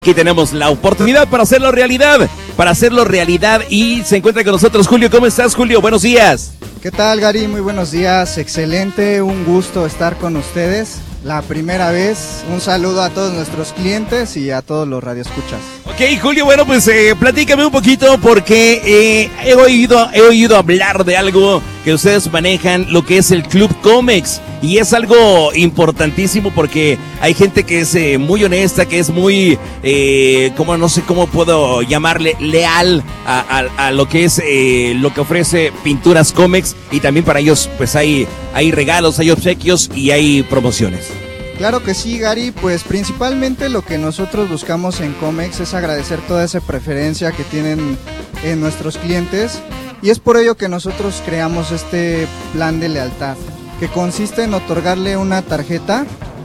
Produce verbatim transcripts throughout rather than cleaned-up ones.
Aquí tenemos la oportunidad para hacerlo realidad, para hacerlo realidad y se encuentra con nosotros Julio. ¿Cómo estás, Julio? Buenos días. ¿Qué tal, Gary? Muy buenos días, excelente, un gusto estar con ustedes. La primera vez, un saludo a todos nuestros clientes y a todos los radioescuchas. Ok, Julio, bueno, pues eh, platícame un poquito porque eh, he oído, he oído hablar de algo que ustedes manejan, lo que es el Club Comex, y es algo importantísimo porque hay gente que es eh, muy honesta, que es muy, eh, como no sé cómo puedo llamarle, leal a, a, a lo que es eh, lo que ofrece Pinturas Comex, y también para ellos pues hay, hay regalos, hay obsequios y hay promociones. Claro que sí, Gary, pues principalmente lo que nosotros buscamos en Comex es agradecer toda esa preferencia que tienen en nuestros clientes, y es por ello que nosotros creamos este plan de lealtad, que consiste en otorgarle una tarjeta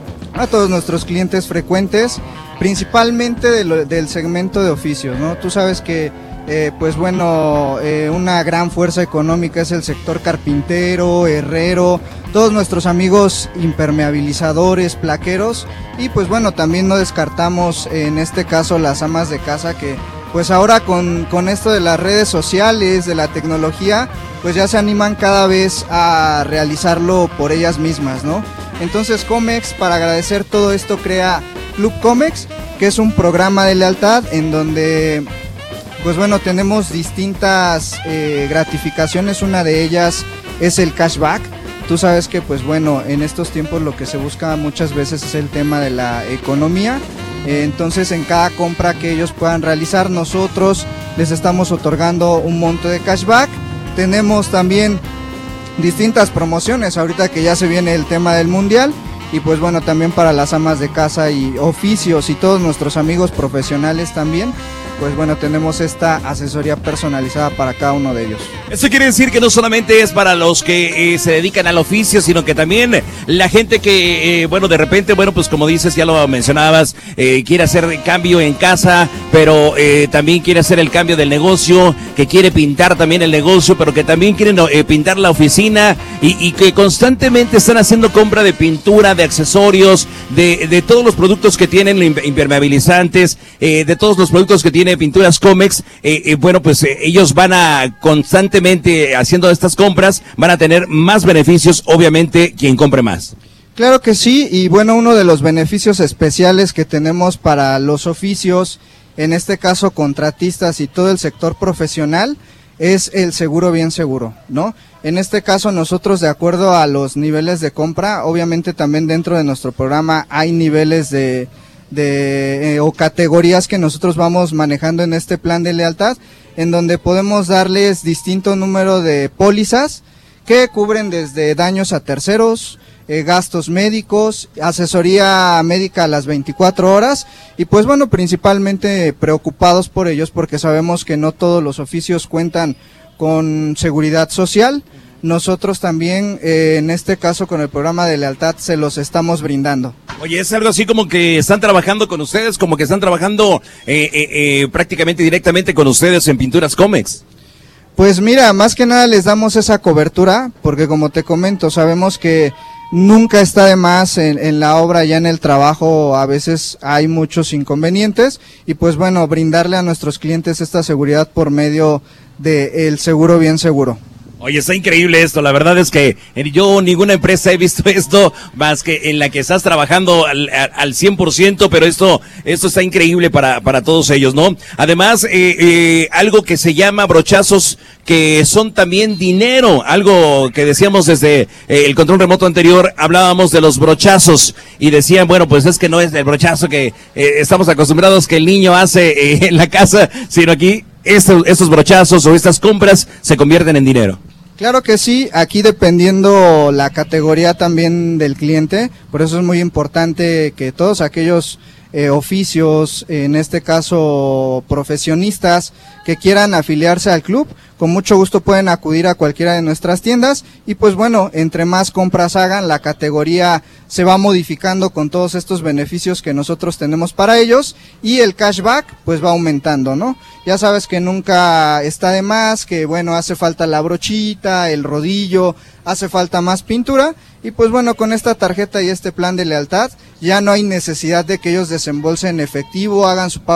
a todos nuestros clientes frecuentes, principalmente de lo, del segmento de oficios, ¿no? Tú sabes que Eh, pues bueno, eh, una gran fuerza económica es el sector carpintero, herrero, todos nuestros amigos impermeabilizadores, plaqueros, y pues bueno, también no descartamos en este caso las amas de casa, que pues ahora con, con esto de las redes sociales, de la tecnología, pues ya se animan cada vez a realizarlo por ellas mismas, ¿no? Entonces Comex, para agradecer todo esto, crea Club Comex, que es un programa de lealtad en donde pues bueno, tenemos distintas eh, gratificaciones. Una de ellas es el cashback. Tú sabes que pues bueno, en estos tiempos lo que se busca muchas veces es el tema de la economía. Eh, entonces en cada compra que ellos puedan realizar, nosotros les estamos otorgando un monto de cashback. Tenemos también distintas promociones ahorita que ya se viene el tema del mundial. Y pues bueno, también para las amas de casa y oficios y todos nuestros amigos profesionales también, pues bueno, tenemos esta asesoría personalizada para cada uno de ellos. Eso quiere decir que no solamente es para los que eh, se dedican al oficio, sino que también la gente que, eh, bueno, de repente, bueno, pues como dices, ya lo mencionabas, eh, quiere hacer cambio en casa, pero eh, también quiere hacer el cambio del negocio, que quiere pintar también el negocio, pero que también quieren eh, pintar la oficina, y, y que constantemente están haciendo compra de pintura, de accesorios, de, de todos los productos que tienen impermeabilizantes, eh, de todos los productos que tienen Pinturas Comex. eh, eh, bueno, pues eh, ellos van a constantemente haciendo estas compras, van a tener más beneficios, obviamente, quien compre más. Claro que sí, y bueno, uno de los beneficios especiales que tenemos para los oficios, en este caso contratistas y todo el sector profesional, es el seguro bien seguro, ¿no? En este caso nosotros, de acuerdo a los niveles de compra, obviamente también dentro de nuestro programa hay niveles de de eh, o categorías que nosotros vamos manejando en este plan de lealtad, en donde podemos darles distinto número de pólizas que cubren desde daños a terceros, eh, gastos médicos, asesoría médica a las veinticuatro horas, y pues bueno, principalmente preocupados por ellos porque sabemos que no todos los oficios cuentan con seguridad social. Nosotros también, eh, en este caso con el programa de lealtad, se los estamos brindando. Oye, es algo así como que están trabajando con ustedes, como que están trabajando eh, eh, eh, prácticamente directamente con ustedes en Pinturas Comex. Pues mira, más que nada les damos esa cobertura, porque como te comento, sabemos que nunca está de más en, en la obra, ya en el trabajo a veces hay muchos inconvenientes, y pues bueno, brindarle a nuestros clientes esta seguridad por medio del seguro bien seguro. Oye, está increíble esto, la verdad es que yo ninguna empresa he visto esto más que en la que estás trabajando al, al cien por ciento, pero esto esto está increíble para para todos ellos, ¿no? Además, eh, eh, algo que se llama brochazos, que son también dinero, algo que decíamos desde eh, el control remoto anterior, hablábamos de los brochazos y decían, bueno, pues es que no es el brochazo que eh, estamos acostumbrados que el niño hace eh, en la casa, sino aquí estos, estos brochazos o estas compras se convierten en dinero. Claro que sí, aquí dependiendo la categoría también del cliente, por eso es muy importante que todos aquellos eh, oficios, en este caso profesionistas, que quieran afiliarse al club, con mucho gusto pueden acudir a cualquiera de nuestras tiendas, y pues bueno, entre más compras hagan, la categoría se va modificando con todos estos beneficios que nosotros tenemos para ellos, y el cashback pues va aumentando, ¿no? Ya sabes que nunca está de más, que bueno, hace falta la brochita, el rodillo, hace falta más pintura, y pues bueno, con esta tarjeta y este plan de lealtad ya no hay necesidad de que ellos desembolsen efectivo, hagan su pago